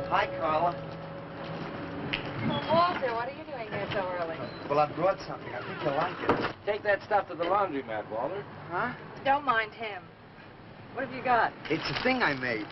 Hi, Carla. Oh, Walter, what are you doing here so early? Well, I brought something. I think you'll like it. Take that stuff to the laundromat, Walter. Huh? Don't mind him. What have you got? It's a thing I made.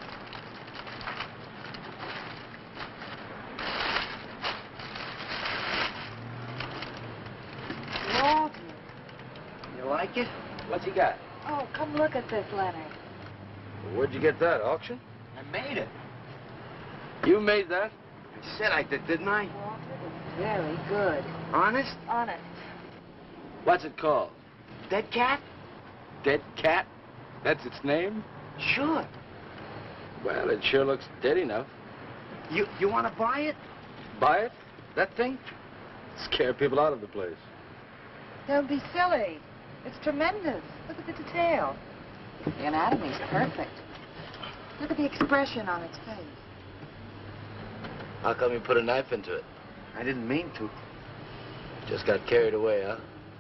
Walter. You like it? What's he got? Oh, come look at this letter. Where'd you get that, auction? I made it. You made that? I said I did, didn't I? Walter, it's very good. Honest? Honest. What's it called? Dead cat? Dead Cat? That's its name? Sure. Well, it sure looks dead enough. You want to buy it? Buy it? That thing? Scare people out of the place. Don't be silly. It's tremendous. Look at the detail. The anatomy's perfect. Look at the expression on its face. How come you put a knife into it? I didn't mean to. Just got carried away, huh?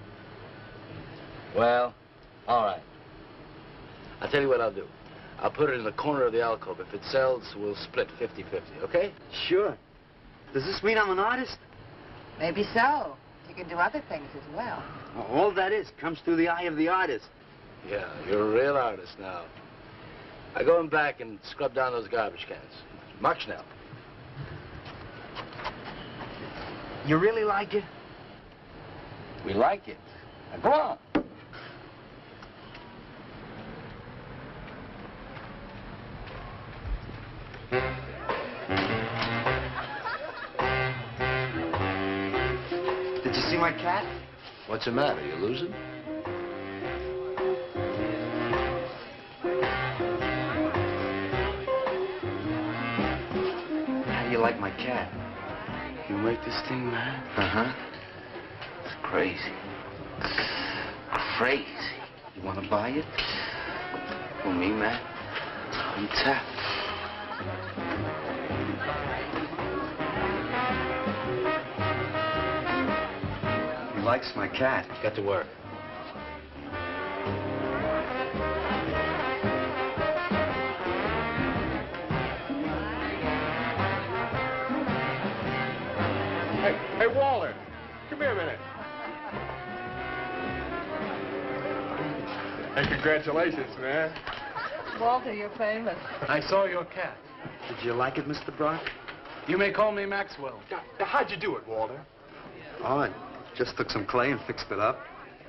Well, all right. I'll tell you what I'll do. I'll put it in the corner of the alcove. If it sells, we'll split 50-50, okay? Sure. Does this mean I'm an artist? Maybe so. You can do other things as well. All that is comes through the eye of the artist. Yeah, you're a real artist now. I go in back and scrub down those garbage cans. March now. You really like it? We like it. Now go on. Did you see my cat? What's the matter? You losing? How do you like my cat? You make this thing, man? Uh-huh. It's crazy. Crazy. You want to buy it? For me, man? I'm tapped. He likes my cat. Get to work. Hey, Walter, come here a minute. Hey, congratulations, man. Walter, you're famous. I saw your cat. Did you like it, Mr. Brock? You may call me Maxwell. Now, how'd you do it, Walter? Oh, I just took some clay and fixed it up.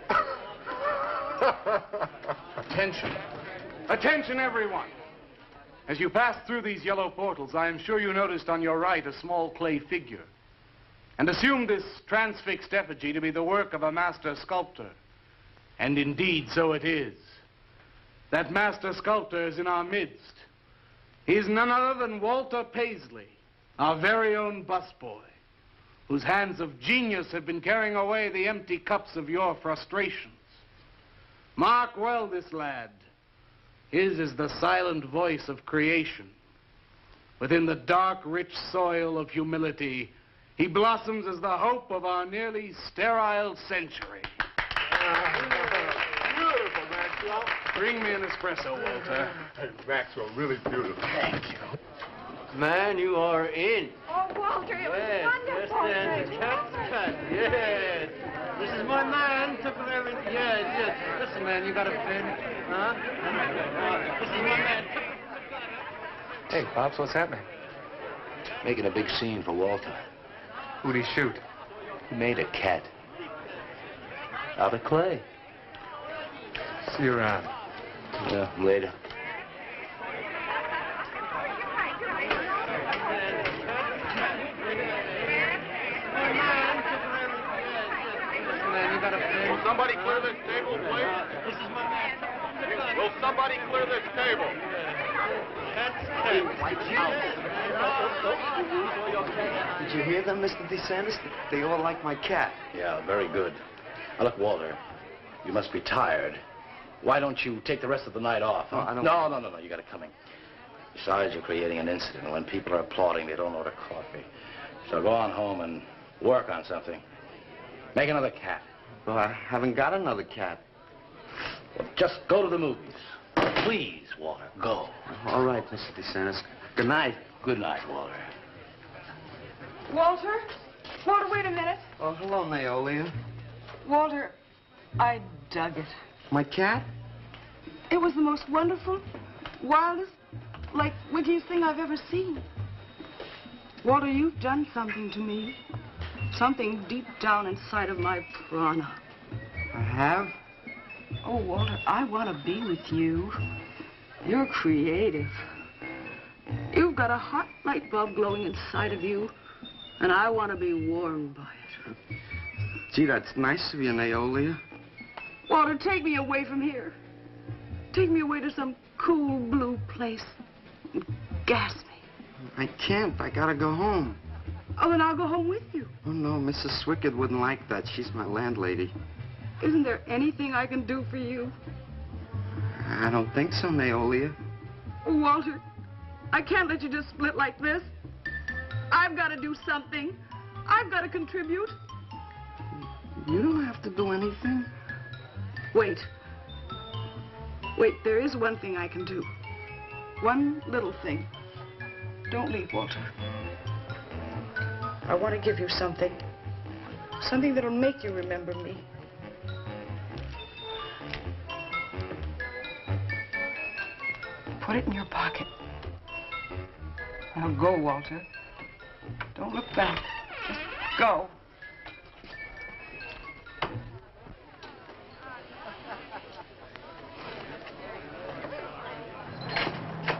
Attention. Attention, everyone. As you pass through these yellow portals, I am sure you noticed on your right a small clay figure, and assumed this transfixed effigy to be the work of a master sculptor. And indeed, so it is. That master sculptor is in our midst. He is none other than Walter Paisley, our very own busboy, whose hands of genius have been carrying away the empty cups of your frustrations. Mark well this lad. His is the silent voice of creation. Within the dark, rich soil of humility, he blossoms as the hope of our nearly sterile century. Beautiful, Maxwell. Bring me an espresso, Walter. Hey, Maxwell, really beautiful. Thank you. Man, you are in. Oh, Walter, it was wonderful. Yes, and cut. Yes. This is my man. Took everything. Yes. Listen, man, you got a pen? Huh? This is my man. Hey, Pops, what's happening? Making a big scene for Walter. Who'd he shoot? He made a cat. Out of clay. See you around. Yeah, later. Man, you got a pen? Will somebody clear this table, please? This is my man. Will somebody clear this table? Did you hear them, Mr. DeSantis? They all like my cat. Yeah, very good. Now, look, Walter, you must be tired. Why don't you take the rest of the night off, huh? I don't... No, you got it coming. Besides, you're creating an incident, and when people are applauding, they don't order coffee. So go on home and work on something. Make another cat. Well, I haven't got another cat. Well, just go to the movies. Please, Walter, go. All right, Mr. DeSantis. Good night. Good night, Walter. Walter? Walter, wait a minute. Oh, hello, Naolia. Walter, I dug it. My cat? It was the most wonderful, wildest, like, wickiest thing I've ever seen. Walter, you've done something to me. Something deep down inside of my prana. I have? Oh, Walter, I want to be with you. You're creative. You've got a hot light bulb glowing inside of you, and I want to be warmed by it. Gee, that's nice of you, Naolia. Walter, take me away from here. Take me away to some cool blue place. Gas me. I can't. I gotta go home. Oh, then I'll go home with you. Oh, no, Mrs. Swickard wouldn't like that. She's my landlady. Isn't there anything I can do for you? I don't think so, Naolia. Oh, Walter, I can't let you just split like this. I've got to do something. I've got to contribute. You don't have to do anything. Wait. Wait, there is one thing I can do. One little thing. Don't leave, Walter. I want to give you something. Something that'll make you remember me. Put it in your pocket. Now go, Walter. Don't look back. Just go.